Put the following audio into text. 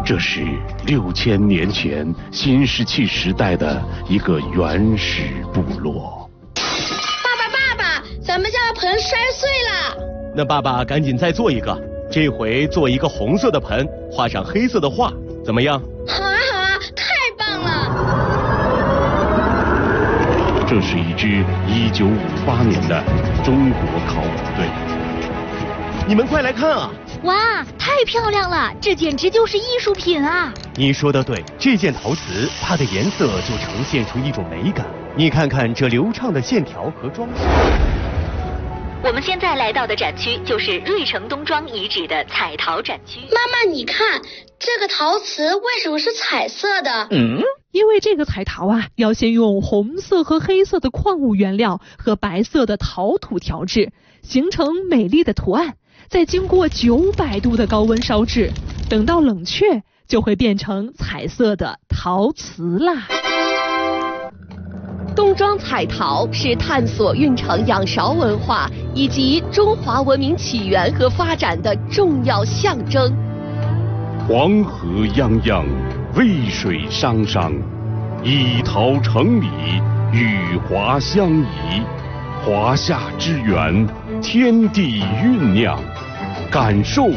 这是6000年前新石器时代的一个原始部落。 爸爸，咱们家的盆摔碎了。 那爸爸赶紧再做一个，这回做一个红色的盆，画上黑色的画，怎么样？ 好啊，太棒了！ 这是一支1958年的中国考古队。 你们快来看啊！ 哇，太漂亮了，这简直就是艺术品啊！ 你说的对，这件陶瓷它的颜色就呈现出一种美感。你看看这流畅的线条和装饰。 我们现在来到的展区就是芮城东庄遗址的彩陶展区。 妈妈，你看这个陶瓷为什么是彩色的？ 因为这个彩陶啊，要先用红色和黑色的矿物原料和白色的陶土调制，形成美丽的图案，再经过900度的高温烧制，等到冷却就会变成彩色的陶瓷啦。 东庄彩陶是探索运城仰韶文化以及中华文明起源和发展的重要象征。 黄河泱泱，渭水汤汤，以陶成礼，与华相宜。华夏之源，天地酝酿，感受